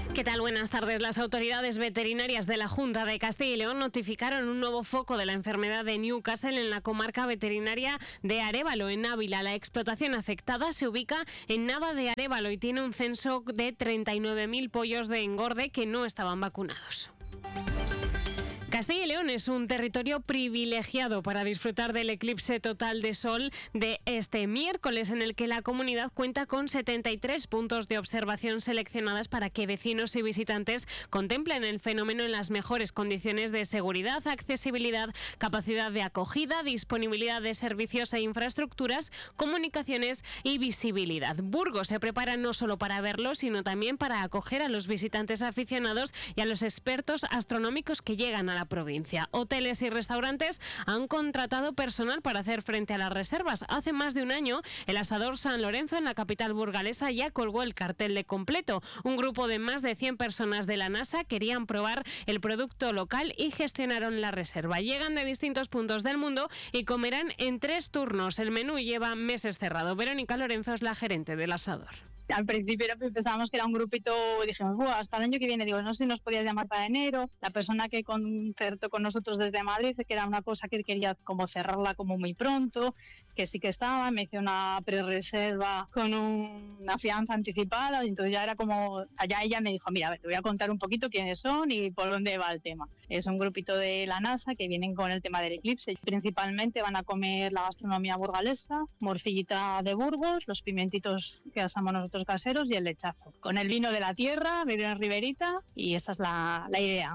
¿Qué tal? Buenas tardes. Las autoridades veterinarias de la Junta de Castilla y León notificaron un nuevo foco de la enfermedad de Newcastle en la comarca veterinaria de Arévalo, en Ávila. La explotación afectada se ubica en Nava de Arévalo y tiene un censo de 39.000 pollos de engorde que no estaban vacunados. Castilla y León es un territorio privilegiado para disfrutar del eclipse total de sol de este miércoles, en el que la comunidad cuenta con 73 puntos de observación seleccionadas para que vecinos y visitantes contemplen el fenómeno en las mejores condiciones de seguridad, accesibilidad, capacidad de acogida, disponibilidad de servicios e infraestructuras, comunicaciones y visibilidad. Burgos se prepara no solo para verlo, sino también para acoger a los visitantes aficionados y a los expertos astronómicos que llegan a la provincia. Hoteles y restaurantes han contratado personal para hacer frente a las reservas. Hace más de un año, el Asador San Lorenzo, en la capital burgalesa, ya colgó el cartel de completo. Un grupo de más de 100 personas de la NASA querían probar el producto local y gestionaron la reserva. Llegan de distintos puntos del mundo y comerán en 3 turnos. El menú lleva meses cerrado. Verónica Lorenzo es la gerente del Asador. Al principio pensábamos que era un grupito, dijimos, hasta el año que viene, no sé si nos podías llamar para enero. La persona que concertó con nosotros desde Madrid, que era una cosa que quería como cerrarla como muy pronto, que sí que estaba, me hizo una prerreserva con una fianza anticipada, y entonces ya era como, allá ella me dijo, mira, a ver, te voy a contar un poquito quiénes son y por dónde va el tema. Es un grupito de la NASA que vienen con el tema del eclipse. Principalmente van a comer la gastronomía burgalesa, morcillita de Burgos, los pimentitos que asamos nosotros caseros y el lechazo. Con el vino de la tierra, vino en Riberita, y esta es la idea.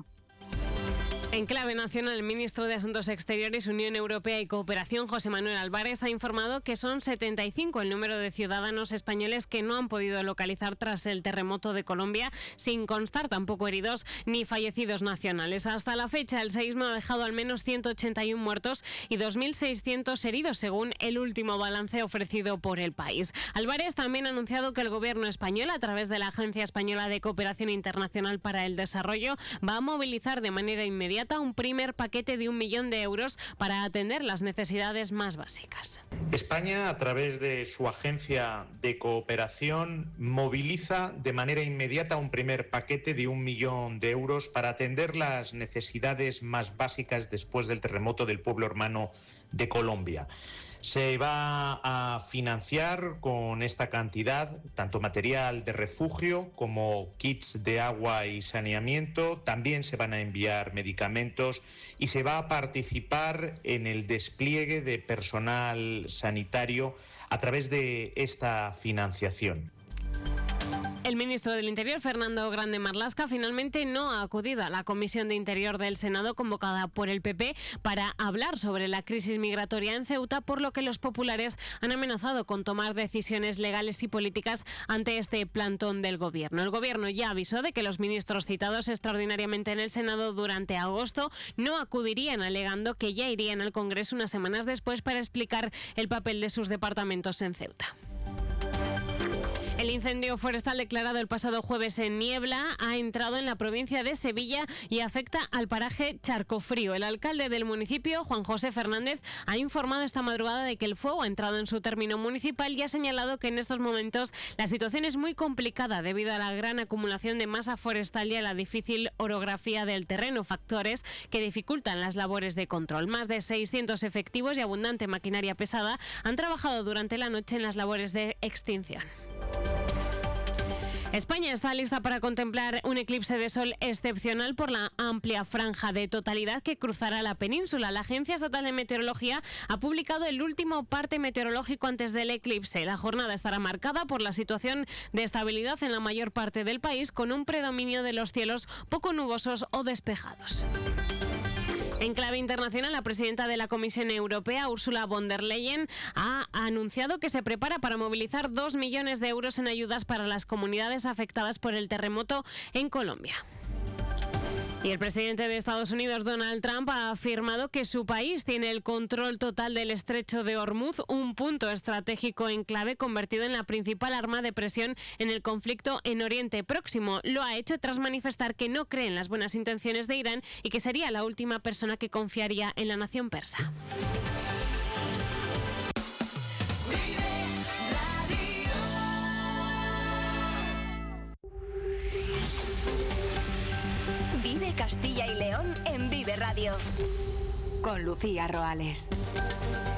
En clave nacional, el ministro de Asuntos Exteriores, Unión Europea y Cooperación, José Manuel Álvarez, ha informado que son 75 el número de ciudadanos españoles que no han podido localizar tras el terremoto de Colombia, sin constar tampoco heridos ni fallecidos nacionales. Hasta la fecha, el seísmo ha dejado al menos 181 muertos y 2.600 heridos, según el último balance ofrecido por el país. Álvarez también ha anunciado que el gobierno español, a través de la Agencia Española de Cooperación Internacional para el Desarrollo, va a movilizar de manera inmediata un primer paquete de 1 millón de euros para atender las necesidades más básicas. España, a través de su agencia de cooperación, moviliza de manera inmediata un primer paquete de 1 millón de euros para atender las necesidades más básicas después del terremoto del pueblo hermano de Colombia. Se va a financiar con esta cantidad tanto material de refugio como kits de agua y saneamiento. También se van a enviar medicamentos y se va a participar en el despliegue de personal sanitario a través de esta financiación. El ministro del Interior, Fernando Grande Marlaska, finalmente no ha acudido a la Comisión de Interior del Senado convocada por el PP para hablar sobre la crisis migratoria en Ceuta, por lo que los populares han amenazado con tomar decisiones legales y políticas ante este plantón del Gobierno. El Gobierno ya avisó de que los ministros citados extraordinariamente en el Senado durante agosto no acudirían, alegando que ya irían al Congreso unas semanas después para explicar el papel de sus departamentos en Ceuta. El incendio forestal declarado el pasado jueves en Niebla ha entrado en la provincia de Sevilla y afecta al paraje Charcofrío. El alcalde del municipio, Juan José Fernández, ha informado esta madrugada de que el fuego ha entrado en su término municipal y ha señalado que en estos momentos la situación es muy complicada debido a la gran acumulación de masa forestal y a la difícil orografía del terreno, factores que dificultan las labores de control. Más de 600 efectivos y abundante maquinaria pesada han trabajado durante la noche en las labores de extinción. España está lista para contemplar un eclipse de sol excepcional por la amplia franja de totalidad que cruzará la península. La Agencia Estatal de Meteorología ha publicado el último parte meteorológico antes del eclipse. La jornada estará marcada por la situación de estabilidad en la mayor parte del país, con un predominio de los cielos poco nubosos o despejados. En clave internacional, la presidenta de la Comisión Europea, Ursula von der Leyen, ha anunciado que se prepara para movilizar 2 millones de euros en ayudas para las comunidades afectadas por el terremoto en Colombia. Y el presidente de Estados Unidos, Donald Trump, ha afirmado que su país tiene el control total del estrecho de Hormuz, un punto estratégico en clave convertido en la principal arma de presión en el conflicto en Oriente Próximo. Lo ha hecho tras manifestar que no cree en las buenas intenciones de Irán y que sería la última persona que confiaría en la nación persa. Vive Castilla y León en Vive Radio. Con Lucía Roales.